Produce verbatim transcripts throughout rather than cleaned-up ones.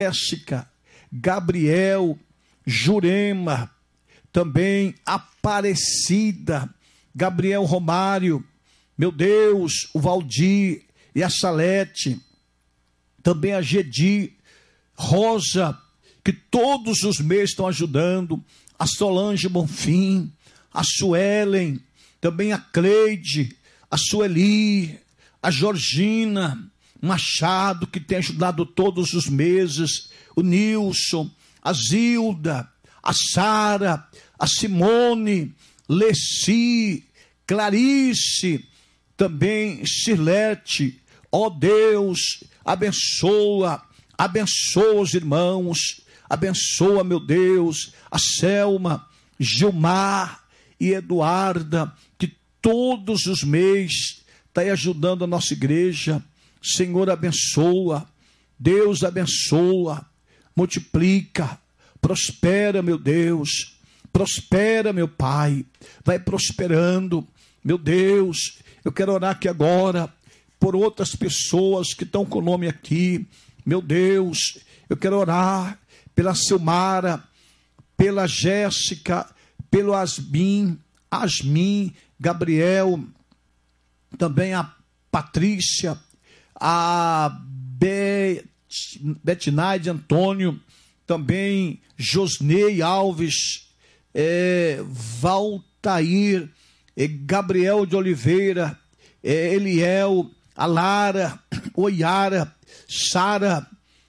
Jéssica, Gabriel, Jurema, também Aparecida, Gabriel Romário, meu Deus, o Valdir e a Salete, também a Gedi, Rosa, que todos os meses estão ajudando, a Solange Bonfim, a Suelen, também a Cleide, a Sueli, a Georgina Machado, que tem ajudado todos os meses, o Nilson, a Zilda, a Sara, a Simone, Leci, Clarice, também Cirlete. Ó Deus, abençoa, abençoa os irmãos, abençoa, meu Deus, a Selma, Gilmar e Eduarda, que todos os meses está aí ajudando a nossa igreja. Senhor, abençoa, Deus abençoa, multiplica, prospera, meu Deus, prospera, meu Pai, vai prosperando, meu Deus. Eu quero orar aqui agora por outras pessoas que estão com o nome aqui, meu Deus. Eu quero orar pela Silmara, pela Jéssica, pelo Asmin, Asmin, Gabriel, também a Patrícia, a Bet, Betinaide Antônio, também Josnei Alves, é, Valtair, é, Gabriel de Oliveira, é, Eliel, a Lara, Oiara, Sara,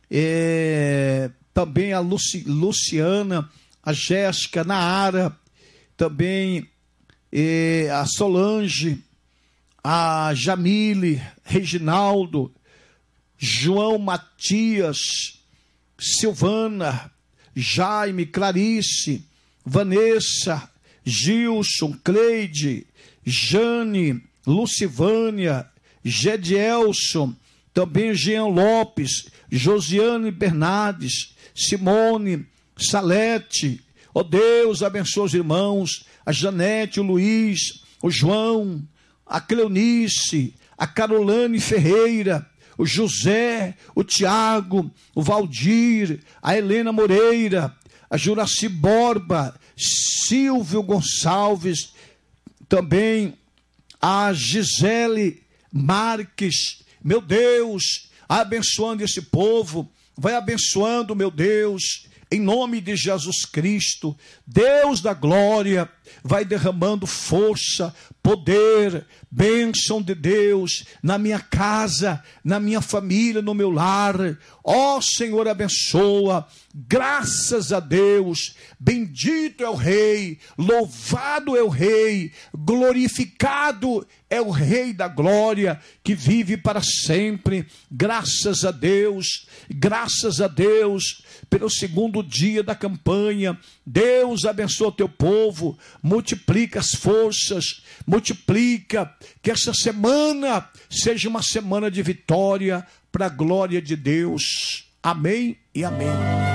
é, também a Luci, Luciana, a Jéssica, Naara, também é, a Solange, a Jamile, Reginaldo, João Matias, Silvana, Jaime, Clarice, Vanessa, Gilson, Cleide, Jane, Lucivânia, Gedielson, também Jean Lopes, Josiane Bernardes, Simone, Salete. Ó Deus, abençoa os irmãos, a Janete, o Luiz, o João, a Cleonice, a Carolane Ferreira, o José, o Tiago, o Valdir, a Helena Moreira, a Juraci Borba, Silvio Gonçalves, também a Gisele Marques. Meu Deus, abençoando esse povo, vai abençoando, meu Deus, em nome de Jesus Cristo. Deus da glória vai derramando força, poder, bênção de Deus na minha casa, na minha família, no meu lar. Ó Senhor, abençoa. Graças a Deus, bendito é o Rei, louvado é o Rei, glorificado é o Rei da glória, que vive para sempre. Graças a Deus, graças a Deus, pelo segundo dia da campanha. Deus abençoa o teu povo, multiplica as forças, multiplica, que essa semana seja uma semana de vitória para a glória de Deus. Amém e amém.